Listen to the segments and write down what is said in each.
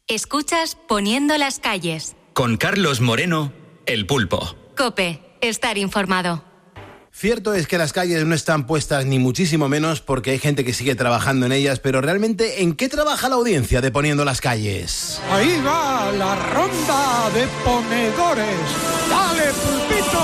Escuchas Poniendo las calles. Con Carlos Moreno, El Pulpo. COPE, estar informado. Cierto es que las calles no están puestas ni muchísimo menos porque hay gente que sigue trabajando en ellas, pero realmente, ¿en qué trabaja la audiencia de Poniendo las calles? Ahí va la ronda de ponedores. ¡Dale, Pulpito!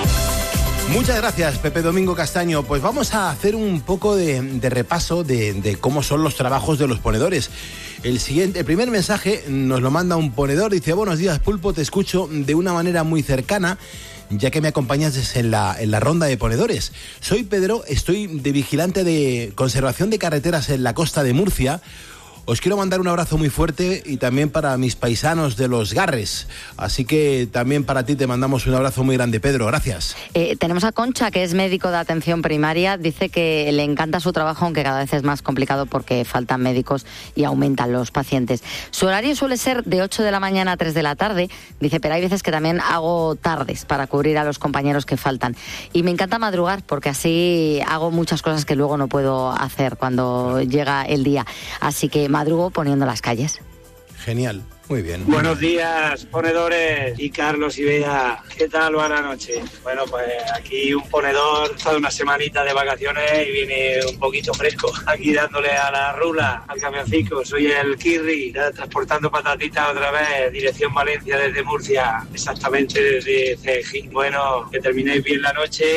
Muchas gracias, Pepe Domingo Castaño. Pues vamos a hacer un poco de repaso de cómo son los trabajos de los ponedores. El primer mensaje nos lo manda un ponedor. Dice: buenos días, Pulpo, te escucho de una manera muy cercana, ya que me acompañas en la ronda de ponedores. Soy Pedro, estoy de vigilante de conservación de carreteras en la costa de Murcia. Os quiero mandar un abrazo muy fuerte y también para mis paisanos de los Garres. Así que también para ti te mandamos un abrazo muy grande, Pedro. Gracias. Tenemos a Concha, que es médico de atención primaria. Dice que le encanta su trabajo, aunque cada vez es más complicado porque faltan médicos y aumentan los pacientes. Su horario suele ser de 8 de la mañana a 3 de la tarde. Dice, pero hay veces que también hago tardes para cubrir a los compañeros que faltan. Y me encanta madrugar porque así hago muchas cosas que luego no puedo hacer cuando llega el día. Así que madrugo poniendo las calles. Genial, muy bien. Buenos días, ponedores, y Carlos y Bea. ¿Qué tal va la noche? Bueno, pues aquí un ponedor está de una semanita de vacaciones y viene un poquito fresco. Aquí dándole a la rula, al camioncito. Soy el Kirri, transportando patatitas otra vez, dirección Valencia desde Murcia, exactamente desde Cejín. Bueno, que terminéis bien la noche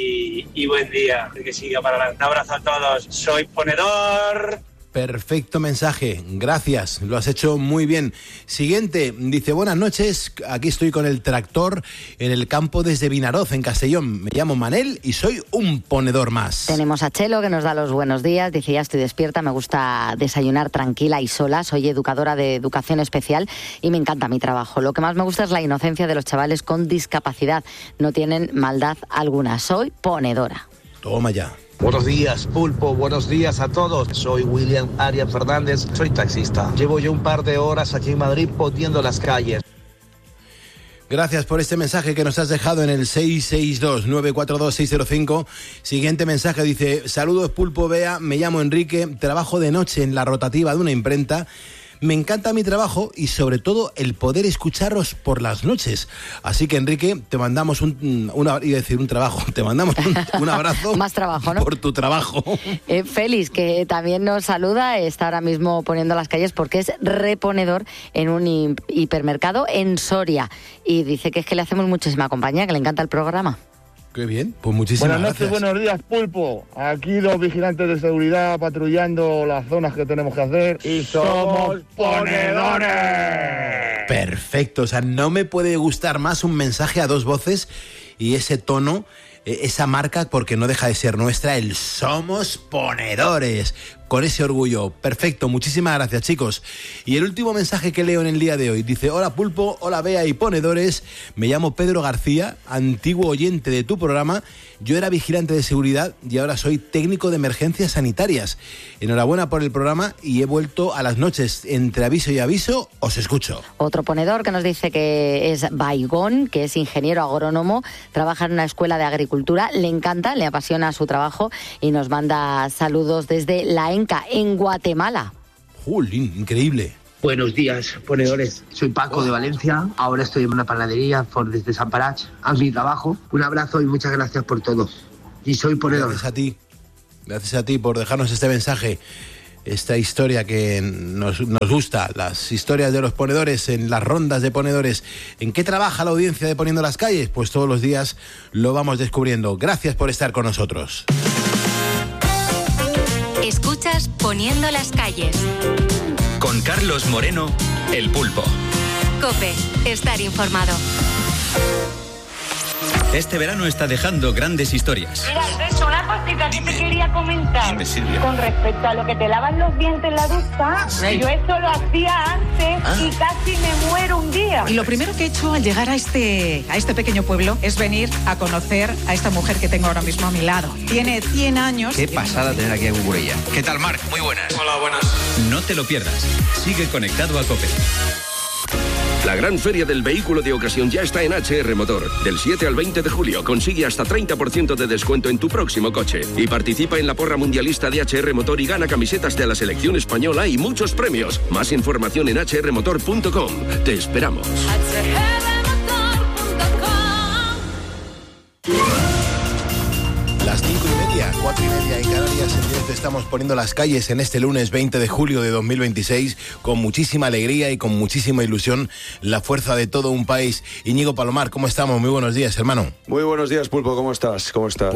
y buen día. Que siga para adelante. Un abrazo a todos. Soy ponedor. Perfecto mensaje, gracias, lo has hecho muy bien. Siguiente, dice: buenas noches, aquí estoy con el tractor en el campo desde Vinaroz, en Castellón. Me llamo Manel y soy un ponedor más. Tenemos a Chelo, que nos da los buenos días. Dice: ya estoy despierta, me gusta desayunar tranquila y sola. Soy educadora de educación especial y me encanta mi trabajo. Lo que más me gusta es la inocencia de los chavales con discapacidad. No tienen maldad alguna. Soy ponedora. Toma ya. Buenos días, Pulpo, buenos días a todos. Soy William Arias Fernández, soy taxista. Llevo ya un par de horas aquí en Madrid poniendo las calles. Gracias por este mensaje que nos has dejado en el 662-942-605. Siguiente mensaje dice: saludos, Pulpo, Bea, me llamo Enrique, trabajo de noche en la rotativa de una imprenta. Me encanta mi trabajo y sobre todo el poder escucharos por las noches. Así que, Enrique, te mandamos un abrazo. Más trabajo, ¿no? Por tu trabajo. Félix, que también nos saluda, está ahora mismo poniendo las calles porque es reponedor en un hipermercado en Soria. Y dice que es que le hacemos muchísima compañía, que le encanta el programa. Qué bien, pues muchísimas gracias. Buenas noches, buenos días, Pulpo. Aquí los vigilantes de seguridad patrullando las zonas que tenemos que hacer y somos ponedores. Perfecto, o sea, no me puede gustar más un mensaje a dos voces y ese tono, esa marca, porque no deja de ser nuestra, el somos ponedores. Con ese orgullo. Perfecto, muchísimas gracias, chicos. Y el último mensaje que leo en el día de hoy dice: hola, Pulpo, hola, Bea y ponedores, me llamo Pedro García, antiguo oyente de tu programa. Yo era vigilante de seguridad y ahora soy técnico de emergencias sanitarias. Enhorabuena por el programa y he vuelto a las noches. Entre aviso y aviso, os escucho. Otro ponedor que nos dice que es Baigón, que es ingeniero agrónomo, trabaja en una escuela de agricultura, le encanta, le apasiona su trabajo y nos manda saludos desde La Enca, en Guatemala. ¡Jolín, increíble! Buenos días, ponedores. Soy Paco de Valencia. Ahora estoy en una panadería desde San Parach. A mi trabajo. Un abrazo y muchas gracias por todo. Y soy ponedor. Gracias a ti. Gracias a ti por dejarnos este mensaje. Esta historia que nos gusta. Las historias de los ponedores en las rondas de ponedores. ¿En qué trabaja la audiencia de Poniendo las Calles? Pues todos los días lo vamos descubriendo. Gracias por estar con nosotros. Escuchas Poniendo las calles. Con Carlos Moreno, El Pulpo. COPE, estar informado. Este verano está dejando grandes historias. Mira, Alberto, una cosita que te quería comentar. Dime, Silvia. Con respecto a lo que te lavan los dientes en la ducha, Sí. yo eso lo hacía antes y casi me muero un día. Y lo primero que he hecho al llegar a este pequeño pueblo es venir a conocer a esta mujer que tengo ahora mismo a mi lado. Tiene 100 años. Qué pasada tener aquí a Cucurella. ¿Qué tal, Marc? Muy buenas. Hola, buenas. No te lo pierdas. Sigue conectado a COPE. La gran feria del vehículo de ocasión ya está en HR Motor. Del 7 al 20 de julio consigue hasta 30% de descuento en tu próximo coche. Y participa en la porra mundialista de HR Motor y gana camisetas de la selección española y muchos premios. Más información en hrmotor.com. Te esperamos. Las 5:30, 4:30 en Canarias. En directo estamos poniendo las calles en este lunes 20 de julio de 2026 con muchísima alegría y con muchísima ilusión, la fuerza de todo un país. Íñigo Palomar, ¿cómo estamos? Muy buenos días, hermano. Muy buenos días, Pulpo, ¿cómo estás?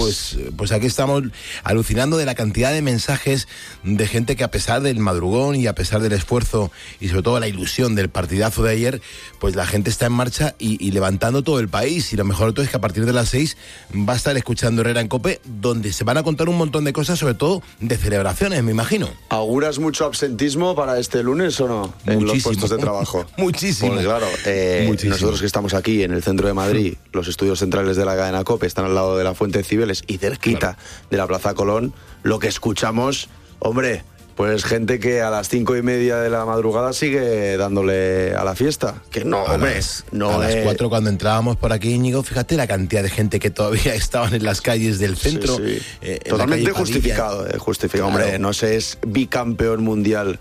Pues aquí estamos alucinando de la cantidad de mensajes de gente que, a pesar del madrugón y a pesar del esfuerzo y sobre todo la ilusión del partidazo de ayer, pues la gente está en marcha y levantando todo el país. Y lo mejor de todo es que a partir de las 6 va a estar escuchando Herrera en COPE, donde se van a contar un montón de cosas, sobre todo de celebraciones, me imagino. ¿Auguras mucho absentismo para este lunes o no? En los puestos de trabajo. Muchísimo. Pues claro, nosotros que estamos aquí en el centro de Madrid, los estudios centrales de la cadena COPE están al lado de la Fuente de Cibeles y cerquita de la Plaza Colón. Lo que escuchamos, hombre, pues gente que a las 5:30 de la madrugada sigue dándole a la fiesta. Que no, hombre, a las 4 cuando entrábamos por aquí, Íñigo, fíjate la cantidad de gente que todavía estaban en las calles del centro. Sí. Totalmente justificado, justificado. Claro. Hombre, no sé, es bicampeón mundial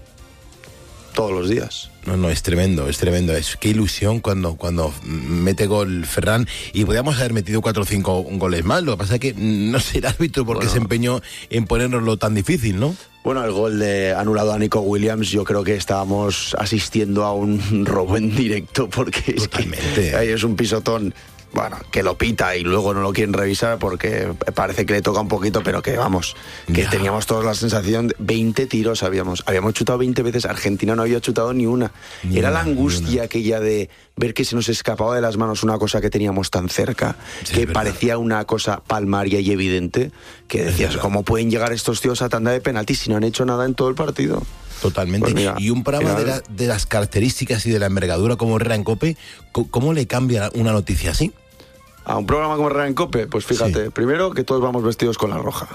todos los días. No, es tremendo. Qué ilusión cuando mete gol Ferran, y podíamos haber metido 4 o 5 goles más. Lo que pasa es que no sé el árbitro porque se empeñó en ponernoslo tan difícil, ¿no? Bueno, el gol anulado a Nico Williams, yo creo que estábamos asistiendo a un robo en directo, porque ahí es un pisotón. Bueno, que lo pita y luego no lo quieren revisar porque parece que le toca un poquito, pero que vamos, que teníamos todos la sensación de 20 tiros habíamos chutado 20 veces, Argentina no había chutado ni una. Era la angustia aquella de ver que se nos escapaba de las manos una cosa que teníamos tan cerca, que parecía una cosa palmaria y evidente, que decías, ¿cómo pueden llegar estos tíos a tanda de penaltis si no han hecho nada en todo el partido? Totalmente. Pues mira, y un programa de las características y de la envergadura como Herrera en COPE, ¿cómo le cambia una noticia así? A un programa como Herrera en COPE, pues fíjate, primero que todos vamos vestidos con la roja.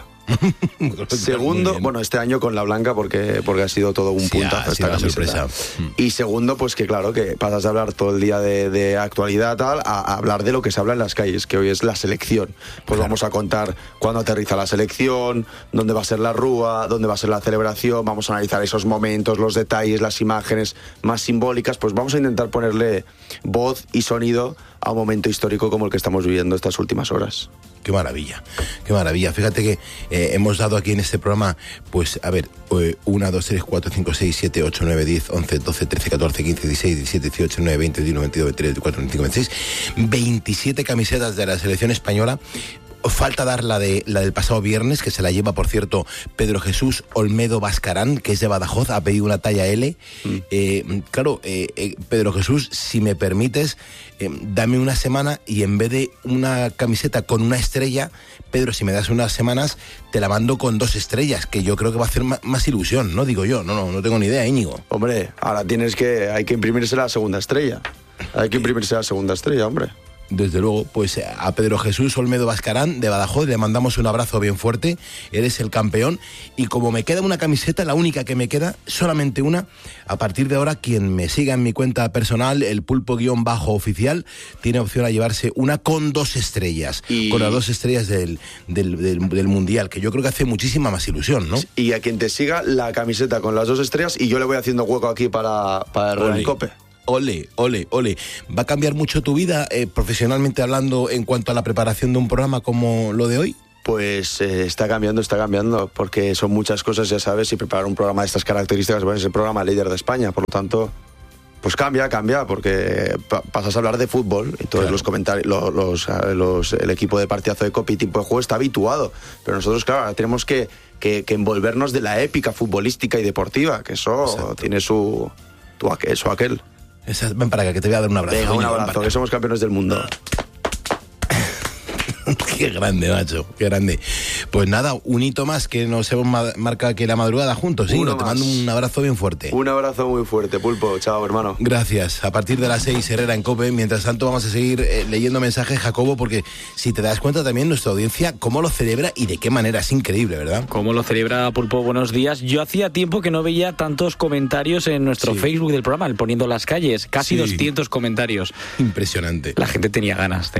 Segundo, bueno, este año con la blanca porque ha sido todo un puntazo esta camiseta. Y segundo, pues que claro, que pasas de hablar todo el día de actualidad tal a hablar de lo que se habla en las calles, que hoy es la selección. Pues vamos a contar cuándo aterriza la selección, dónde va a ser la rúa, dónde va a ser la celebración, vamos a analizar esos momentos, los detalles, las imágenes más simbólicas, pues vamos a intentar ponerle voz y sonido a un momento histórico como el que estamos viviendo estas últimas horas. Qué maravilla, qué maravilla. Fíjate que hemos dado aquí en este programa, pues, a ver, 1, 2, 3, 4, 5, 6, 7, 8, 9, 10, 11, 12, 13, 14, 15, 16, 17, 18, 19, 20, 21, 22, 23, 24, 25, 26, 27 camisetas de la selección española. Falta dar la del pasado viernes, que se la lleva, por cierto, Pedro Jesús Olmedo Bascarán, que es de Badajoz, ha pedido una talla L. Pedro Jesús, si me permites, dame una semana y en vez de una camiseta con una estrella, Pedro, si me das unas semanas, te la mando con 2 estrellas, que yo creo que va a hacer más ilusión, ¿no? Digo yo, no tengo ni idea, Íñigo. Hombre, ahora hay que imprimirse la segunda estrella. Hombre. Desde luego, pues a Pedro Jesús Olmedo Bascarán de Badajoz le mandamos un abrazo bien fuerte, eres el campeón, y como me queda una camiseta, la única que me queda, solamente una, a partir de ahora quien me siga en mi cuenta personal, el pulpo_oficial, tiene opción a llevarse una con 2 estrellas, con las 2 estrellas del Mundial, que yo creo que hace muchísima más ilusión, ¿no? Y a quien te siga la camiseta con las 2 estrellas, y yo le voy haciendo hueco aquí para el COPE. Ole. ¿Va a cambiar mucho tu vida, profesionalmente hablando, en cuanto a la preparación de un programa como lo de hoy? Pues está cambiando, porque son muchas cosas, ya sabes, y preparar un programa de estas características, bueno, es el programa líder de España, por lo tanto, pues cambia, porque pasas a hablar de fútbol, entonces los comentarios, el equipo de partidazo de COPE y tipo de juego está habituado, pero nosotros, claro, tenemos que envolvernos de la épica futbolística y deportiva, que eso tiene aquel. Ven para acá, que te voy a dar un abrazo. Venga, un abrazo, que somos campeones del mundo. Qué grande, macho, qué grande. Pues nada, un hito más que nos hemos marcado aquí la madrugada juntos, ¿sí? Te mando un abrazo bien fuerte. Un abrazo muy fuerte, Pulpo. Chao, hermano. Gracias. A partir de las 6, Herrera en COPE. Mientras tanto vamos a seguir leyendo mensajes, Jacobo, porque si te das cuenta también nuestra audiencia, cómo lo celebra y de qué manera. Es increíble, ¿verdad? Cómo lo celebra, Pulpo. Buenos días. Yo hacía tiempo que no veía tantos comentarios en nuestro Facebook del programa, el Poniendo las Calles. Casi 200 comentarios. Impresionante. La gente tenía ganas.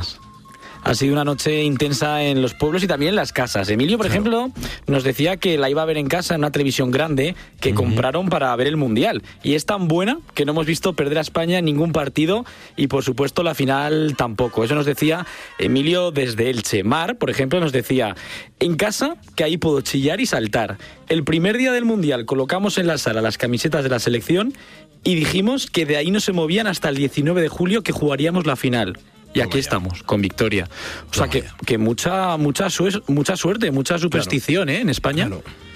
Ha sido una noche intensa en los pueblos y también en las casas. Emilio, por ejemplo, nos decía que la iba a ver en casa en una televisión grande que compraron para ver el Mundial. Y es tan buena que no hemos visto perder a España en ningún partido y, por supuesto, la final tampoco. Eso nos decía Emilio desde Elche. Mar, por ejemplo, nos decía, en casa, que ahí puedo chillar y saltar. El primer día del Mundial colocamos en la sala las camisetas de la selección y dijimos que de ahí no se movían hasta el 19 de julio que jugaríamos la final. Y aquí estamos, con victoria. O sea, que mucha suerte, mucha superstición, en España.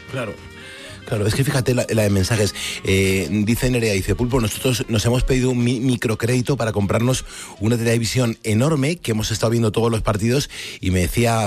Claro, es que fíjate la de mensajes. Dice Nerea, dice, Pulpo, nosotros nos hemos pedido un microcrédito para comprarnos una televisión enorme que hemos estado viendo todos los partidos y me decía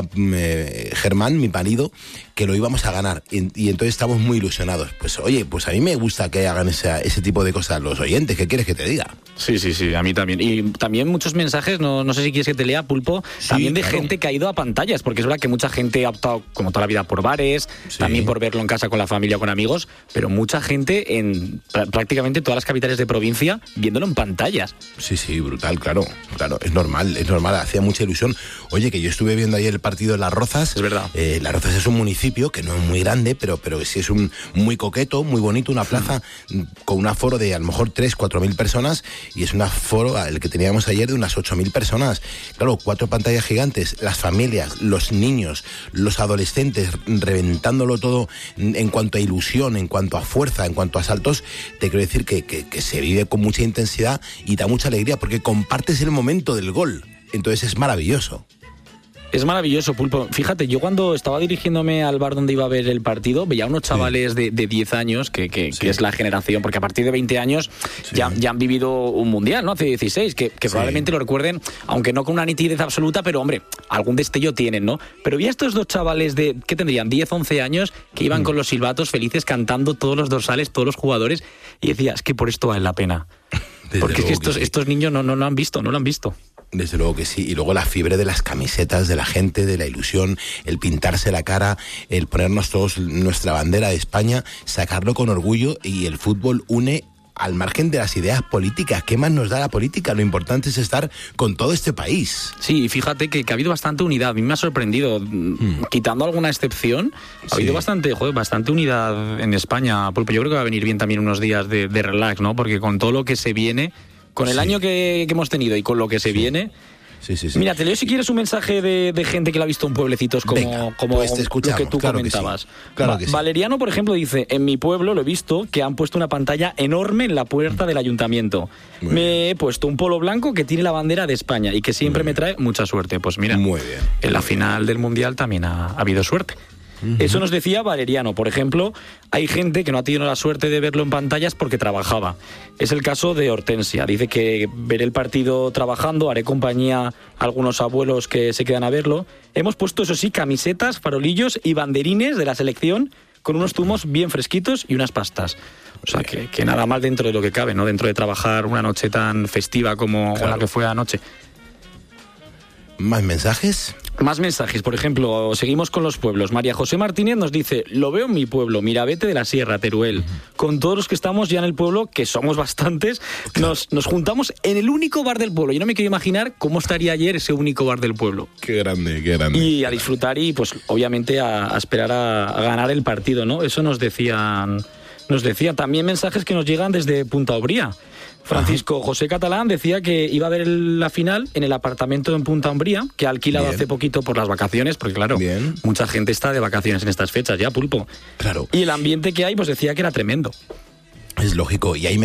Germán, mi marido, que lo íbamos a ganar y entonces estamos muy ilusionados. Pues oye, pues a mí me gusta que hagan ese tipo de cosas los oyentes. ¿Qué quieres que te diga? Sí, a mí también. Y también muchos mensajes, no sé si quieres que te lea, Pulpo, también de gente que ha ido a pantallas, porque es verdad que mucha gente ha optado como toda la vida por bares, también por verlo en casa con la familia o con amigos, pero mucha gente en prácticamente todas las capitales de provincia viéndolo en pantallas. Sí, brutal, claro, es normal, hacía mucha ilusión. Oye, que yo estuve viendo ayer el partido de Las Rozas. Es verdad. Las Rozas es un municipio que no es muy grande, pero sí es muy coqueto, muy bonito, una plaza con un aforo de a lo mejor 3-4 personas y es un aforo, el que teníamos ayer, de unas 8.000 personas. Claro, 4 pantallas gigantes, las familias, los niños, los adolescentes, reventándolo todo en cuanto a ilusión, en cuanto a fuerza, en cuanto a saltos. Te quiero decir que se vive con mucha intensidad y da mucha alegría porque compartes el momento del gol. Entonces es maravilloso. Es maravilloso, Pulpo. Fíjate, yo cuando estaba dirigiéndome al bar donde iba a ver el partido, veía unos chavales de 10 años, que es la generación, porque a partir de 20 años ya han vivido un mundial, ¿no? Hace 16, que probablemente lo recuerden, aunque no con una nitidez absoluta, pero hombre, algún destello tienen, ¿no? Pero vi a estos dos chavales de, ¿qué tendrían? 10, 11 años, que iban con los silbatos felices cantando todos los dorsales, todos los jugadores, y decía, es que por esto vale la pena. Porque es que estos niños no lo han visto. Desde luego que sí. Y luego la fiebre de las camisetas, de la gente, de la ilusión, el pintarse la cara, el ponernos todos nuestra bandera de España, sacarlo con orgullo. Y el fútbol une al margen de las ideas políticas. ¿Qué más nos da la política? Lo importante es estar con todo este país. Sí, fíjate que ha habido bastante unidad. A mí me ha sorprendido. Quitando alguna excepción, ha habido bastante unidad en España. Yo creo que va a venir bien también unos días de relax, ¿no? Porque con todo lo que se viene, con el año que hemos tenido y con lo que se viene... Sí. Mira, te leo si quieres un mensaje de gente que lo ha visto en pueblecitos como pues te escuchamos, lo que tú comentabas. Claro que sí. Valeriano, por ejemplo, dice, en mi pueblo lo he visto que han puesto una pantalla enorme en la puerta del ayuntamiento. Me he puesto un polo blanco que tiene la bandera de España y que siempre me trae mucha suerte. Pues mira, en la final del Mundial también ha habido suerte. Eso nos decía Valeriano. Por ejemplo, hay gente que no ha tenido la suerte de verlo en pantallas porque trabajaba. Es el caso de Hortensia. Dice que veré el partido trabajando, haré compañía a algunos abuelos que se quedan a verlo. Hemos puesto, eso sí, camisetas, farolillos y banderines de la selección con unos zumos bien fresquitos y unas pastas. O sea, que nada mal dentro de lo que cabe, ¿no? Dentro de trabajar una noche tan festiva como la que fue anoche. ¿Más mensajes? Más mensajes, por ejemplo, seguimos con los pueblos. María José Martínez nos dice, lo veo en mi pueblo, Mirabete de la Sierra, Teruel. Con todos los que estamos ya en el pueblo, que somos bastantes, nos juntamos en el único bar del pueblo. Yo no me quiero imaginar cómo estaría ayer ese único bar del pueblo. Qué grande. Y a disfrutar y, pues, obviamente a esperar a ganar el partido, ¿no? Eso nos decían también mensajes que nos llegan desde Punta Umbría. Francisco José Catalán decía que iba a ver la final en el apartamento en Punta Umbría, que ha alquilado hace poquito por las vacaciones, porque claro, mucha gente está de vacaciones en estas fechas ya, Pulpo. Claro. Y el ambiente que hay, pues decía que era tremendo. Es lógico, y hay